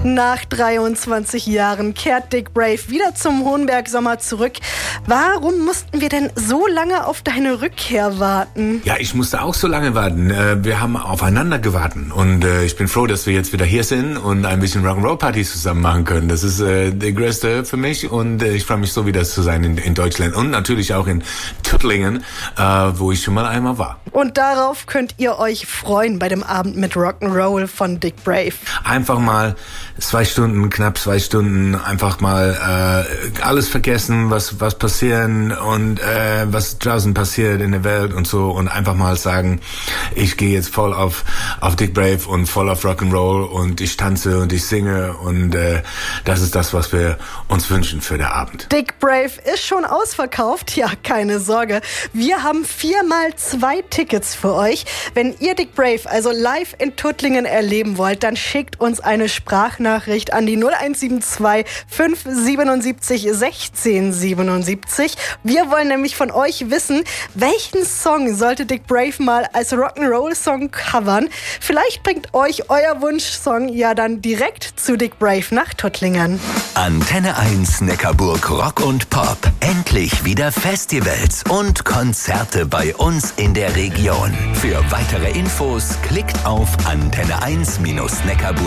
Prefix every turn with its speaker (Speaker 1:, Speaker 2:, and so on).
Speaker 1: Nach 23 Jahren kehrt Dick Brave wieder zum Hohenberg-Sommer zurück. Warum mussten wir denn so lange auf deine Rückkehr warten?
Speaker 2: Ja, ich musste auch so lange warten. Wir haben aufeinander gewartet und ich bin froh, dass wir jetzt wieder hier sind und ein bisschen Rock'n'Roll-Party zusammen machen können. Das ist der größte für mich und ich freue mich so, wieder zu sein in Deutschland und natürlich auch in Tuttlingen, wo ich schon mal einmal war.
Speaker 1: Und darauf könnt ihr euch freuen bei dem Abend mit Rock'n'Roll von Dick Brave.
Speaker 2: Einfach mal knapp 2 Stunden, einfach mal alles vergessen, was passieren und was draußen passiert in der Welt und so und einfach mal sagen, ich gehe jetzt voll auf Dick Brave und voll auf Rock'n'Roll und ich tanze und ich singe und das ist das, was wir uns wünschen für den Abend.
Speaker 1: Dick Brave ist schon ausverkauft, ja, keine Sorge. Wir haben 4x2 Tickets für euch. Wenn ihr Dick Brave also live in Tuttlingen erleben wollt, dann schickt uns eine Sprachnachricht an die 0172 577 1677. Wir wollen nämlich von euch wissen, welchen Song sollte Dick Brave mal als Rock'n'Roll-Song covern? Vielleicht bringt euch euer Wunschsong ja dann direkt zu Dick Brave nach Tuttlingen.
Speaker 3: Antenne 1 Neckarburg Rock und Pop. Endlich wieder Festivals und Konzerte bei uns in der Region. Für weitere Infos klickt auf antenne1-neckarburg.de.